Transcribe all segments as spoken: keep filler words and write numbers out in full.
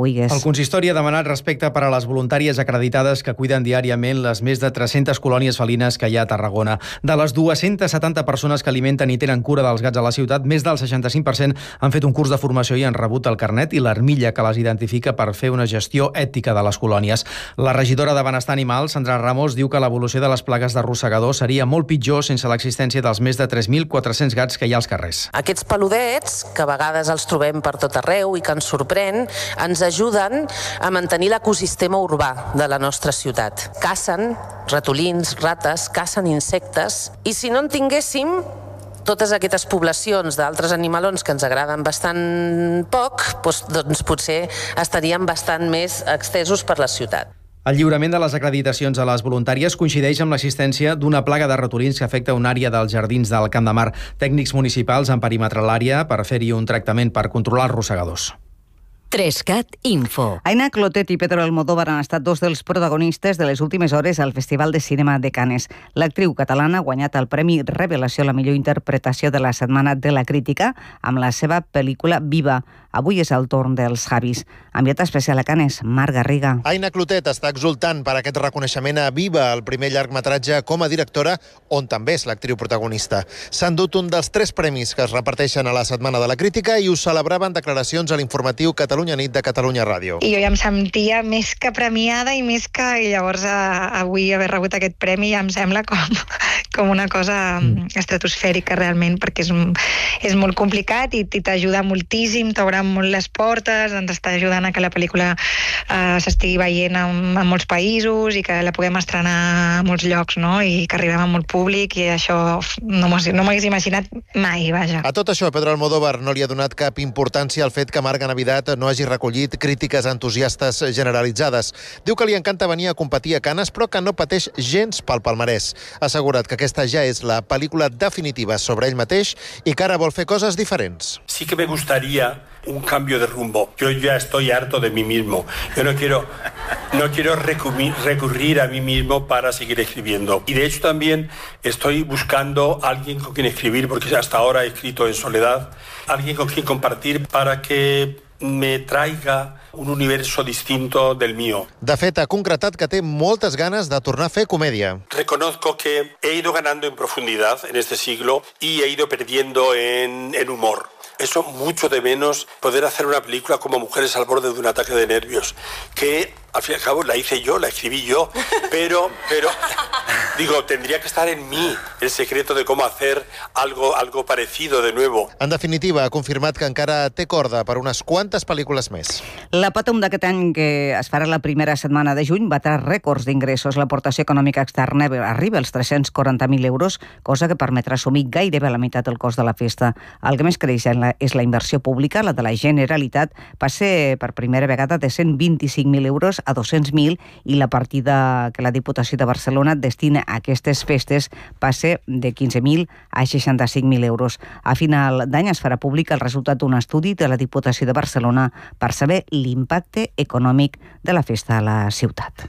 vulguis. El consistori ha demanat respecte per a les voluntàries acreditades que cuiden diàriament les més de tres-centes colònies felines que hi ha a Tarragona. De les dues-centes setanta persones que alimenten i tenen cura dels gats a la ciutat, més del seixanta-cinc per cent han fet un curs de formació i han rebut el carnet i l'armilla que les identifica per fer una gestió ètica de les colònies. La regidora de Benestar Animal, Sandra Ramos, diu que l'evolució de les plagues d'arrossegadors seria molt pitjor sense l'existència dels més de tres mil quatre-cents gats que hi ha als carrers. Aquests peludets, que a vegades els trobem per tot arreu i que ens sorprèn, ens ajuden a mantenir l'ecosistema urbà de la nostra ciutat. Cacen ratolins, rates, cacen insectes, i si no en tinguéssim, totes aquestes poblacions d'altres animalons que ens agraden bastant poc, doncs, doncs potser estaríem bastant més estesos per la ciutat. El lliurament de les acreditacions a les voluntàries coincideix amb l'existència d'una plaga de ratolins que afecta una àrea dels jardins del Camp de Mar. Tècnics municipals han perimetrat l'àrea per fer-hi un tractament per controlar els rosegadors. Trescat Info. Aina Clotet i Pedro Almodóvar han estat dos dels protagonistes de les últimes hores al Festival de Cinema de Cannes. L'actriu catalana ha guanyat el Premi Revelació a la millor interpretació de la Setmana de la Crítica amb la seva pel·lícula Viva. Avui és el torn dels Javis. Enviat especial a Cannes, Marc Garriga. Aina Clotet està exultant per aquest reconeixement a Viva, el primer llargmetratge com a directora, on també és l'actriu protagonista. S'han dut un dels tres premis que es reparteixen a la Setmana de la Crítica i ho celebraven declaracions a l'informatiu Catalunya Nit de Catalunya Ràdio. I jo ja em sentia més que premiada i més que... I llavors a, avui haver rebut aquest premi ja em sembla com, com una cosa mm. estratosfèrica realment, perquè és, és molt complicat i, i t'ajuda moltíssim, t'obre molt les portes, ens està ajudant a que la pel·lícula eh, s'estigui veient en, en molts països i que la puguem estrenar a molts llocs, no? I que arribem a molt públic, i això no m'ho no m'hagués imaginat mai, vaja. A tot això, Pedro Almodóvar no li ha donat cap importància al fet que Marc Navidad no hagi recollit crítiques entusiastes generalitzades. Diu que li encanta venir a competir a Cannes, però que no pateix gens pel palmarès. Ha assegurat que aquesta ja és la pel·lícula definitiva sobre ell mateix i que ara vol fer coses diferents. Sí que me gustaría un cambio de rumbo. Yo ya estoy harto de mí mismo. Yo no quiero, no quiero recurrir, recurrir a mí mismo para seguir escribiendo. Y de hecho también estoy buscando a alguien con quien escribir, porque hasta ahora he escrito en soledad, alguien con quien compartir para que me traiga un universo distinto del mío. De fet, ha concretat que té moltes ganes de tornar a fer comèdia. Reconozco que he ido ganando en profundidad en este siglo y he ido perdiendo en, en humor. Eso mucho de menos poder hacer una película como Mujeres al borde de un ataque de nervios, que al fin y al cabo la hice yo, la escribí yo, pero, pero digo, tendría que estar en mí el secreto de cómo hacer algo, algo parecido de nuevo. En definitiva, ha confirmat que encara té corda per unes quantes pel·lícules més. La Patum d'aquest any, que es farà la primera setmana de juny, batrà rècords d'ingressos. L'aportació econòmica externa arriba als tres-cents quaranta mil euros, cosa que permetrà assumir gairebé la meitat del cost de la festa. El que més creix és la inversió pública, la de la Generalitat, passa per primera vegada de cent vint-i-cinc mil euros a dos-cents mil, i la partida que la Diputació de Barcelona destina a aquestes festes passa de quinze mil a seixanta-cinc mil euros. A final d'any es farà públic el resultat d'un estudi de la Diputació de Barcelona per saber l'impacte econòmic de la festa a la ciutat.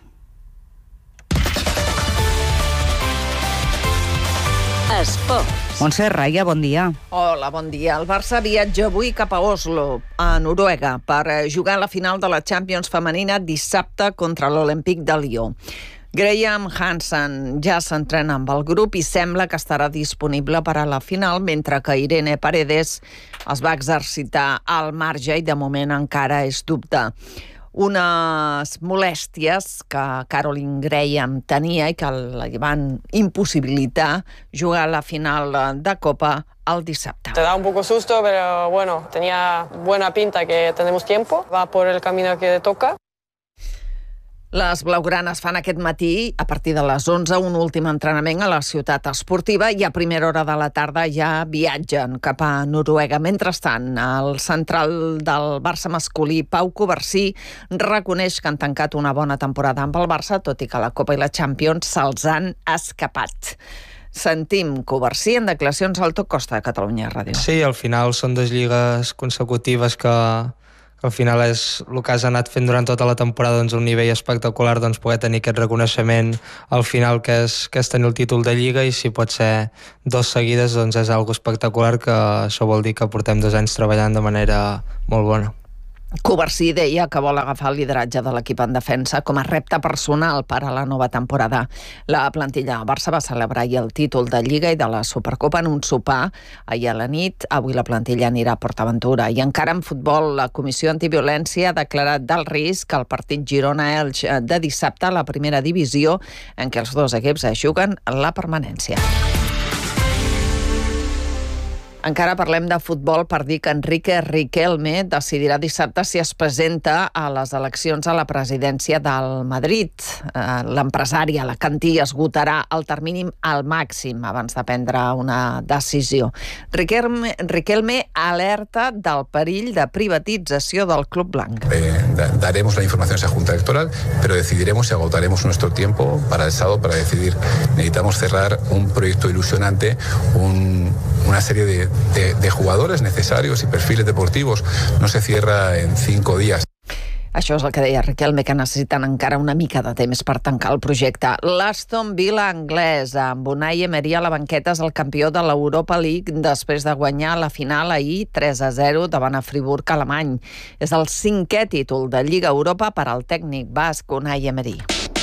Esports. Montse Raya, bon dia. Hola, bon dia. El Barça viatja avui cap a Oslo, a Noruega, per jugar a la final de la Champions femenina dissabte contra l'Olympic de Lió. Graham Hansen ja s'entrena amb el grup i sembla que estarà disponible per a la final, mentre que Irene Paredes es va exercitar al marge i de moment encara és dubte. Unes molèsties que Caroline Graham tenia i que li van impossibilitar jugar a la final de Copa el dissabte. Te da un poco susto, pero bueno, tenía buena pinta que tenemos tiempo. Va por el camino que toca. Les blaugranes fan aquest matí, a partir de les onze, un últim entrenament a la ciutat esportiva i a primera hora de la tarda ja viatgen cap a Noruega. Mentrestant, el central del Barça masculí, Pau Covarsí, reconeix que han tancat una bona temporada amb el Barça, tot i que la Copa i la Champions se'ls han escapat. Sentim Covarsí en declaracions al Top Costa de Catalunya Ràdio. Sí, al final són dues lligues consecutives que... al final és el que has anat fent durant tota la temporada, doncs un nivell espectacular, doncs poder tenir aquest reconeixement al final que és, que és tenir el títol de Lliga, i si pot ser dos seguides doncs és algo espectacular, que això vol dir que portem dos anys treballant de manera molt bona. Covarsí deia que vol agafar el lideratge de l'equip en defensa com a repte personal per a la nova temporada. La plantilla del Barça va celebrar ahir el títol de Lliga i de la Supercopa en un sopar ahir a la nit. Avui la plantilla anirà a PortAventura. I encara en futbol, la Comissió Antiviolència ha declarat d'alt risc el partit Girona-Elx de dissabte a la primera divisió, en què els dos equips es juguen la permanència. Encara parlem de futbol per dir que Enrique Riquelme decidirà dissabte si es presenta a les eleccions a la presidència del Madrid. L'empresari alacantí esgotarà el termini al màxim abans de prendre una decisió. Riquelme, Riquelme alerta del perill de privatització del club blanc. Eh, daremos la información a esa Junta Electoral, pero decidiremos y agotaremos nuestro tiempo para el sábado para decidir. Necesitamos cerrar un proyecto ilusionante, un, una serie de De, de jugadores necesarios y perfiles deportivos. No se cierra en cinco días. Això és el que deia Riquelme, que necessiten encara una mica de temps per tancar el projecte. L'Aston Villa anglès, amb Unai Emery a la banqueta, és el campió de l'Europa League després de guanyar la final ahir tres a zero davant a Friburg alemany. És el cinquè títol de Lliga Europa per al tècnic basc Unai Emery.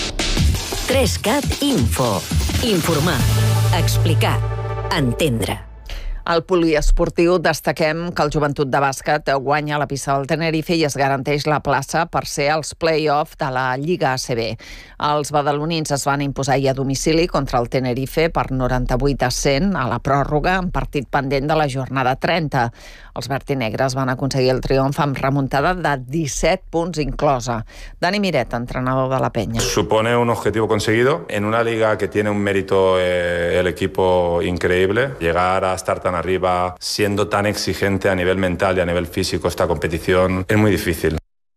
tres cat Info. Informar, explicar, entendre. Al poliesportiu destaquem que el Joventut de Bàsquet guanya la pista del Tenerife i es garanteix la plaça per ser als play-off de la Lliga A C B. Els badalonins es van imposar ahir a domicili contra el Tenerife per noranta-vuit a cent a la pròrroga en partit pendent de la jornada trenta. Els vertinegres van aconseguir el triomf amb remuntada de disset punts inclosa. Dani Miret, entrenador de la Penya. Supone un objetivo conseguido en una liga que tiene un mérito eh, el equipo increíble. Llegar a estar tan arriba, siendo tan exigente a nivel mental y a nivel físico esta competición, es muy difícil.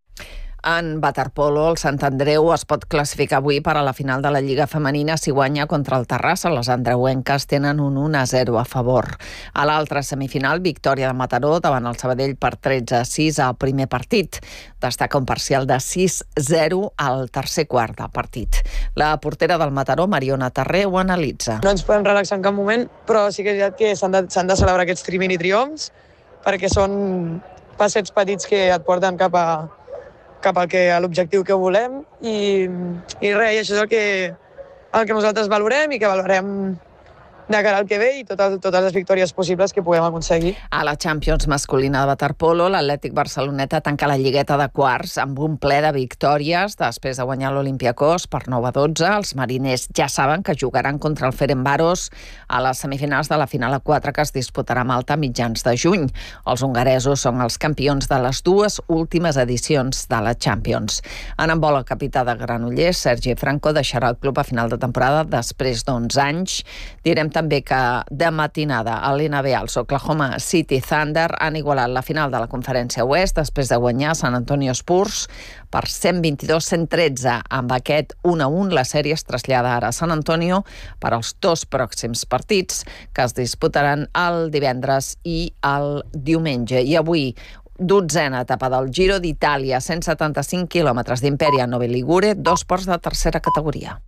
En waterpolo, el Sant Andreu es pot classificar avui per a la final de la Lliga Femenina si guanya contra el Terrassa. Les andreuenques tenen un un a zero a favor. A l'altra semifinal, victòria de Mataró davant el Sabadell per tretze a sis al primer partit. Destaca un parcial de sis a zero al tercer quart del partit. La portera del Mataró, Mariona Terré, ho analitza. No ens podem relaxar en cap moment, però sí que és veritat que s'han de, s'han de celebrar aquests mini triomfs perquè són passets petits que et porten cap a cap al que, a l'objectiu que volem i, i res, això és el que, el que nosaltres valorem i que valorem de cara al que ve i totes, totes les victòries possibles que puguem aconseguir. A la Champions masculina de waterpolo, l'Atlètic Barceloneta tanca la lligueta de quarts amb un ple de victòries després de guanyar l'Olympiacos per nou a dotze. Els mariners ja saben que jugaran contra el Ferencváros a les semifinals de la final a quatre que es disputarà a Malta a mitjans de juny. Els hongaresos són els campions de les dues últimes edicions de la Champions. En handbol, el capità de Granollers, Sergi Franco, deixarà el club a final de temporada després d'onze anys. Direm també que de matinada a l'N B A els Oklahoma City Thunder han igualat la final de la Conferència Oest després de guanyar San Antonio Spurs per cent vint-i-dos a cent tretze. Amb aquest un a un, la sèrie es trasllada ara a San Antonio per als dos pròxims partits que es disputaran el divendres i el diumenge. I avui, dotzena etapa del Giro d'Itàlia, cent setanta-cinc quilòmetres d'Imperia Nove Ligure, dos ports de tercera categoria.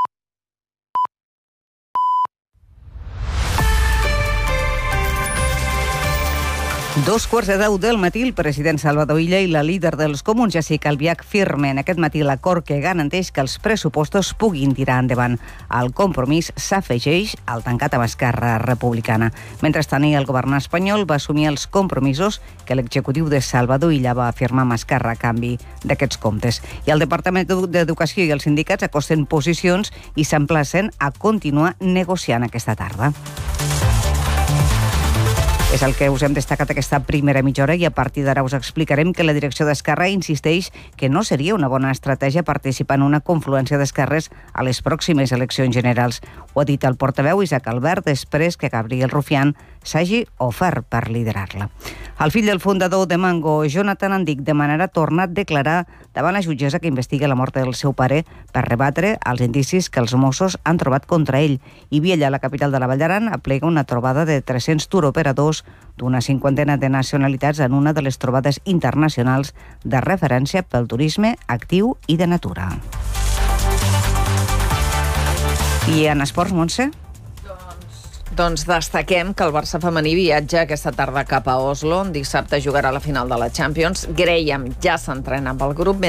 Dos quarts de deu del matí, el president Salvador Illa i la líder dels comuns, Jessica Albiach, firmen aquest matí l'acord que garanteix que els pressupostos puguin tirar endavant. El compromís s'afegeix al tancat amb Esquerra Republicana. Mentrestant, el govern espanyol va assumir els compromisos que l'executiu de Salvador Illa va afirmar amb Esquerra a canvi d'aquests comptes. I el Departament d'Educació i els sindicats acosten posicions i s'emplacen a continuar negociant aquesta tarda. És el que us hem destacat aquesta primera mitja hora i a partir d'ara us explicarem que la direcció d'Esquerra insisteix que no seria una bona estratègia participar en una confluència d'esquerres a les pròximes eleccions generals. Ho ha dit el portaveu Isaac Albert després que Gabriel Rufián s'hagi ofert per liderar-la. El fill del fundador de Mango, Jonathan Andic, demanarà tornar a declarar davant la jutgessa que investiga la mort del seu pare per rebatre els indicis que els Mossos han trobat contra ell. I Viella, la capital de la Vall d'Aran, aplega una trobada de tres-cents turoperadors d'una cinquantena de nacionalitats en una de les trobades internacionals de referència pel turisme actiu i de natura. I en esports, Montse? Doncs destaquem que el Barça femení viatja aquesta tarda cap a Oslo. Dissabte jugarà la final de la Champions. Graham ja s'entrena amb el grup,